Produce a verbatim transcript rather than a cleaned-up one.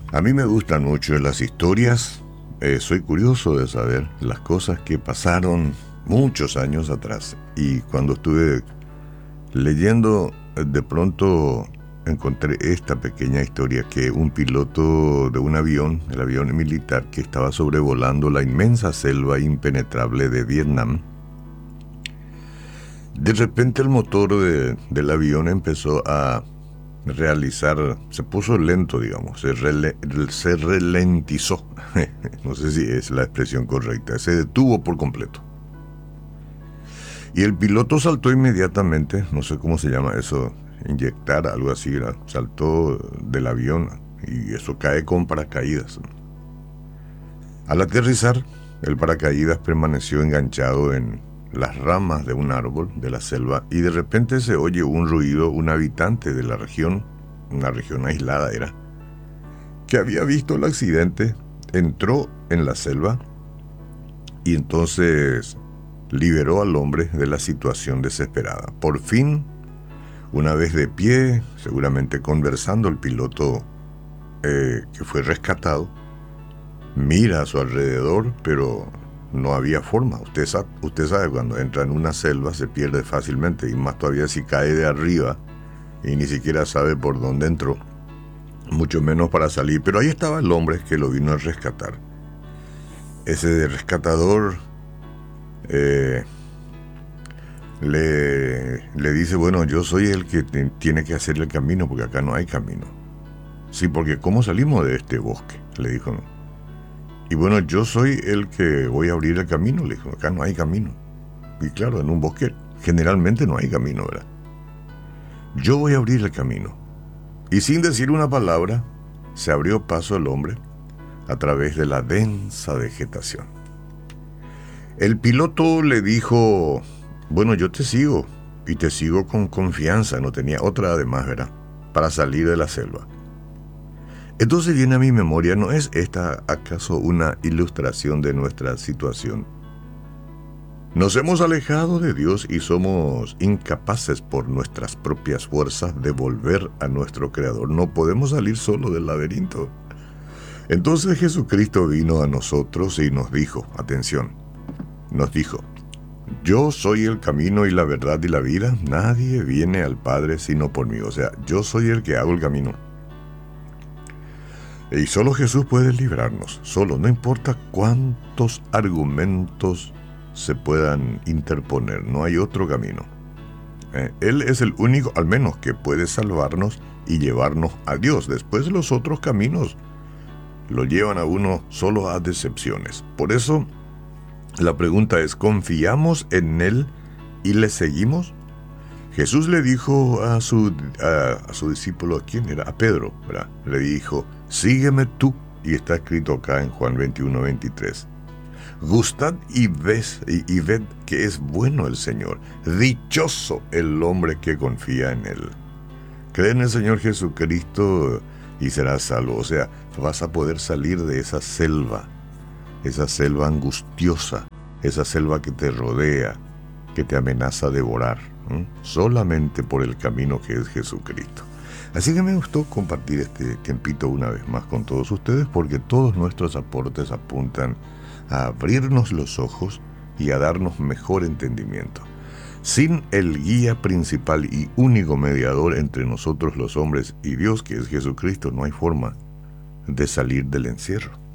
A mí me gustan mucho las historias. Eh, soy curioso de saber las cosas que pasaron muchos años atrás. Y cuando estuve leyendo, de pronto encontré esta pequeña historia que un piloto de un avión, el avión militar que estaba sobrevolando la inmensa selva impenetrable de Vietnam, de repente el motor de, del avión empezó a realizar, se puso lento, digamos, se, rele, se ralentizó, no sé si es la expresión correcta, se detuvo por completo. Y el piloto saltó inmediatamente, no sé cómo se llama eso, inyectar, algo así, ¿verdad? Saltó del avión y eso cae con paracaídas. Al aterrizar, el paracaídas permaneció enganchado en las ramas de un árbol de la selva y de repente se oye un ruido. Un habitante de la región, una región aislada era, que había visto el accidente, entró en la selva y entonces liberó al hombre de la situación desesperada. Por fin, una vez de pie, seguramente conversando, el piloto eh, que fue rescatado mira a su alrededor, pero no había forma. Usted sabe, usted sabe, cuando entra en una selva se pierde fácilmente, y más todavía si cae de arriba y ni siquiera sabe por dónde entró, mucho menos para salir. Pero ahí estaba el hombre que lo vino a rescatar. Ese rescatador eh, le, le dice, bueno, yo soy el que te, tiene que hacer el camino, porque acá no hay camino. Sí, porque ¿cómo salimos de este bosque?, le dijo. Y bueno, yo soy el que voy a abrir el camino, le dijo. Acá no hay camino. Y claro, en un bosque generalmente no hay camino, ¿verdad? Yo voy a abrir el camino. Y sin decir una palabra, se abrió paso el hombre a través de la densa vegetación. El piloto le dijo, bueno, yo te sigo, y te sigo con confianza. No tenía otra además, ¿verdad?, para salir de la selva. Entonces viene a mi memoria, ¿no es esta acaso una ilustración de nuestra situación? Nos hemos alejado de Dios y somos incapaces por nuestras propias fuerzas de volver a nuestro Creador. No podemos salir solo del laberinto. Entonces Jesucristo vino a nosotros y nos dijo, atención, nos dijo, yo soy el camino y la verdad y la vida. Nadie viene al Padre sino por mí. O sea, yo soy el que hago el camino. Y solo Jesús puede librarnos, solo, no importa cuántos argumentos se puedan interponer, no hay otro camino. Eh, él es el único, al menos, que puede salvarnos y llevarnos a Dios. Después los otros caminos lo llevan a uno solo a decepciones. Por eso, la pregunta es, ¿confiamos en Él y le seguimos? Jesús le dijo a su, a, a su discípulo, ¿a quién era? A Pedro, ¿verdad? Le dijo, sígueme tú, y está escrito acá en Juan veintiuno, veintitrés. Gustad y, ves, y, y ved que es bueno el Señor, dichoso el hombre que confía en Él. Cree en el Señor Jesucristo y serás salvo, o sea, vas a poder salir de esa selva, esa selva angustiosa, esa selva que te rodea, que te amenaza a devorar, ¿eh? Solamente por el camino que es Jesucristo. Así que me gustó compartir este tiempito una vez más con todos ustedes, porque todos nuestros aportes apuntan a abrirnos los ojos y a darnos mejor entendimiento. Sin el guía principal y único mediador entre nosotros los hombres y Dios, que es Jesucristo, no hay forma de salir del encierro.